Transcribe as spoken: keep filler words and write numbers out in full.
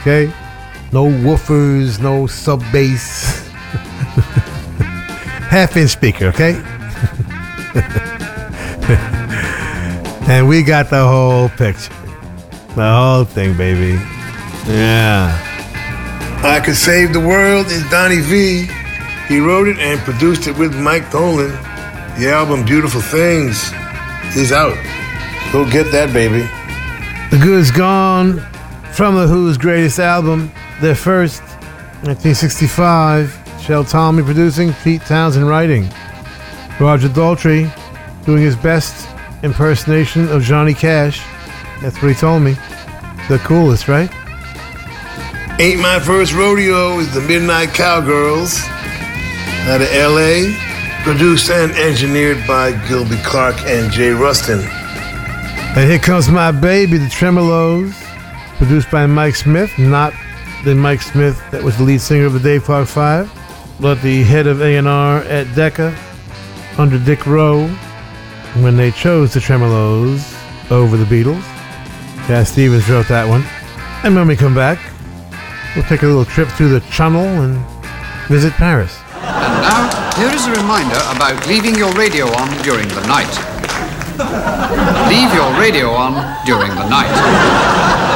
okay? No woofers, no sub bass. Half inch speaker, okay? And we got the whole picture. The whole thing, baby. Yeah. I Could Save the World is Donnie V. He wrote it and produced it with Mike Dolan. The album Beautiful Things is out. Go get that, baby. The Good's Gone from The Who's greatest album, their first, nineteen sixty-five. Shel Talmy producing, Pete Townsend writing. Roger Daltrey doing his best impersonation of Johnny Cash. That's what he told me. The coolest, right? Ain't My First Rodeo is the Midnight Cowgirls out of L A, produced and engineered by Gilby Clarke and Jay Rustin. And Here Comes My Baby, the Tremolos, produced by Mike Smith, not the Mike Smith that was the lead singer of the Dave Clark Five, but the head of A and R at Decca under Dick Rowe when they chose the Tremolos over the Beatles. Cat Stevens wrote that one. And when we come back, we'll take a little trip through the Channel and visit Paris. And now, here is a reminder about leaving your radio on during the night. Leave your radio on during the night.